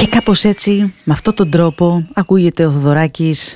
Και κάπως έτσι, με αυτόν τον τρόπο, ακούγεται ο Θοδωράκης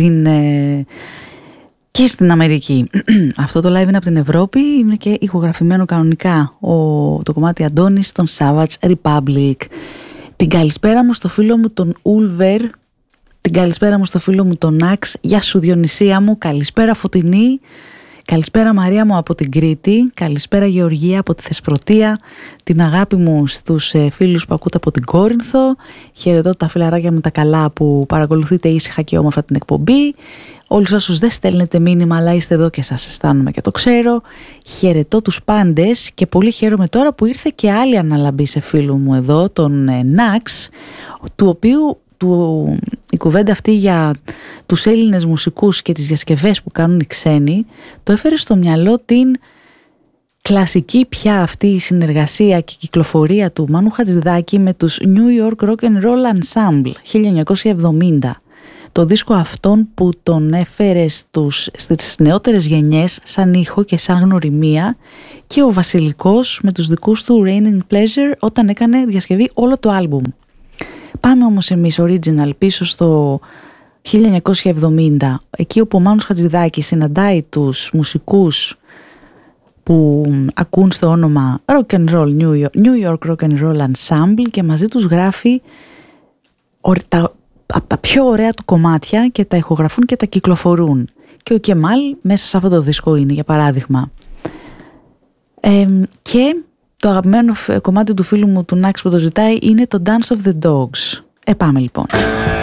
και στην Αμερική. Αυτό το live είναι από την Ευρώπη, είναι και ηχογραφημένο κανονικά το κομμάτι Αντώνης των Savage Republic. Την καλησπέρα μου στο φίλο μου τον Ούλβερ, την καλησπέρα μου στο φίλο μου τον Άξ. Γεια σου Διονυσία μου, καλησπέρα Φωτεινή. Καλησπέρα Μαρία μου από την Κρήτη, καλησπέρα Γεωργία από τη Θεσπρωτεία, την αγάπη μου στους φίλους που ακούτε από την Κόρινθο, χαιρετώ τα φιλαράκια μου τα καλά που παρακολουθείτε ήσυχα και όμορφα την εκπομπή, όλους όσους δεν στέλνετε μήνυμα αλλά είστε εδώ και σας αισθάνομαι και το ξέρω, χαιρετώ τους πάντες και πολύ χαίρομαι τώρα που ήρθε και άλλη αναλαμπή σε φίλου μου εδώ, τον Νάξ, του οποίου η κουβέντα αυτή για τους Έλληνες μουσικούς και τις διασκευές που κάνουν οι ξένοι το έφερε στο μυαλό την κλασική πια αυτή η συνεργασία και κυκλοφορία του Μάνου Χατζηδάκη με τους New York Rock and Roll Ensemble 1970, το δίσκο αυτόν που τον έφερε στις νεότερες γενιές σαν ήχο και σαν γνωριμία, και ο Βασιλικός με τους δικούς του Raining Pleasure όταν έκανε διασκευή όλο το άλμπουμ. Πάμε όμως εμείς original πίσω στο 1970, εκεί όπου ο Μάνος Χατζηδάκης συναντάει τους μουσικούς που ακούν στο όνομα Rock and Roll, New York Rock and Roll Ensemble, και μαζί τους γράφει από τα πιο ωραία του κομμάτια και τα ηχογραφούν και τα κυκλοφορούν. Και ο Κεμάλ μέσα σε αυτό το δίσκο είναι, για παράδειγμα. Και το αγαπημένο κομμάτι του φίλου μου του Νάξ που το ζητάει είναι το Dance of the Dogs. Πάμε λοιπόν.